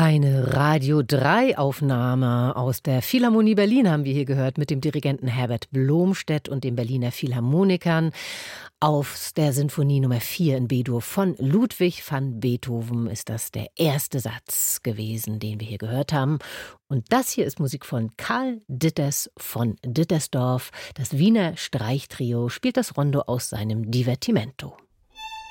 Eine Radio 3 Aufnahme aus der Philharmonie Berlin haben wir hier gehört mit dem Dirigenten Herbert Blomstedt und den Berliner Philharmonikern aus der Sinfonie Nummer 4 in B-Dur von Ludwig van Beethoven ist das der erste Satz gewesen, den wir hier gehört haben. Und das hier ist Musik von Karl Ditters von Dittersdorf. Das Wiener Streichtrio spielt das Rondo aus seinem Divertimento.